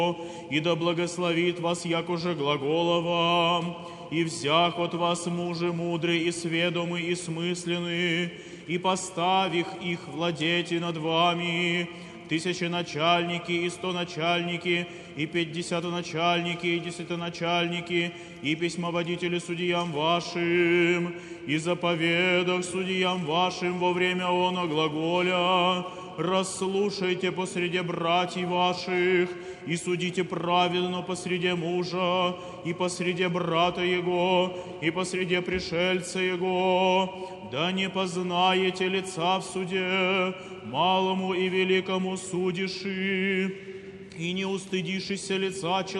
и да благословит вас, якоже глагола вам, и всяк от вас мужи мудрый и сведомый и смысленный, и поставих их владеть над вами, тысяченачальники и стоначальники, и 50-начальники, и 10-начальники, и письмоводители судьям вашим, и заповедах судьям вашим во время оно глаголя, расслушайте посреди братьев ваших, и судите праведно посреди мужа, и посреди брата его, и посреди пришельца его, да не познаете лица в суде, малому и великому судиши, и не устыдишься лица человека,